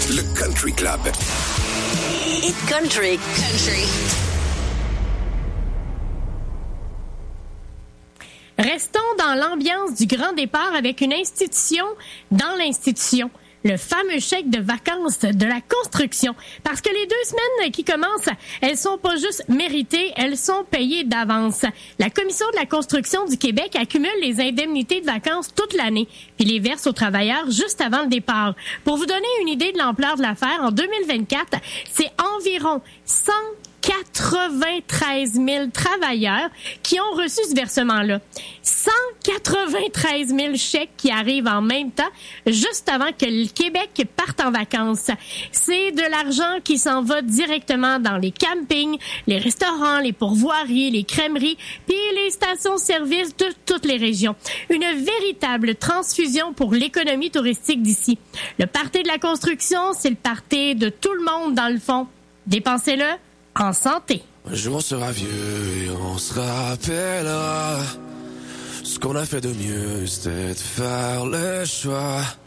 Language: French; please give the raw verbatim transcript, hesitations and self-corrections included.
Le Country Club. Hit Country. Country. Restons dans l'ambiance du grand départ avec une institution dans l'institution. Le fameux chèque de vacances de la construction. Parce que les deux semaines qui commencent, elles sont pas juste méritées, elles sont payées d'avance. La Commission de la construction du Québec accumule les indemnités de vacances toute l'année, puis les verse aux travailleurs juste avant le départ. Pour vous donner une idée de l'ampleur de l'affaire, en deux mille vingt-quatre, c'est environ cent quatre-vingt-treize mille travailleurs qui ont reçu ce versement-là. cent quatre-vingt-treize mille chèques qui arrivent en même temps, juste avant que le Québec parte en vacances. C'est de l'argent qui s'en va directement dans les campings, les restaurants, les pourvoiries, les crèmeries, puis les stations-service de toutes les régions. Une véritable transfusion pour l'économie touristique d'ici. Le party de la construction, c'est le party de tout le monde dans le fond. Dépensez-le en santé. Un jour on sera vieux et on se rappellera. Ce qu'on a fait de mieux, c'était de faire le choix